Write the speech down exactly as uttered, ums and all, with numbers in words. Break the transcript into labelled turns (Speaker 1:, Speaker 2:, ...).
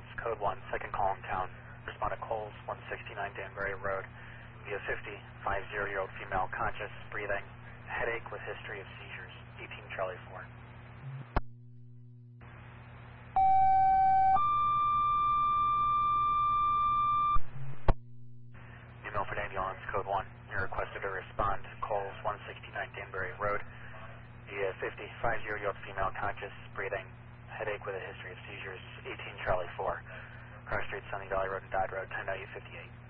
Speaker 1: ambulance, code one, second call in town. Respond to Coles, one sixty-nine Danbury Road. Via fifty, five-year-old female, conscious, breathing, headache with history of seizures, eighteen Charlie four. New Milford ambulance, code one. You're requested to respond to Coles, one sixty-nine Danbury Road. Via fifty, five-year-old female, conscious, breathing, headache with a history of seizures, eighteen Charlie four. Cross Street, Sunny Valley Road and Dodge Road, ten W fifty-eight.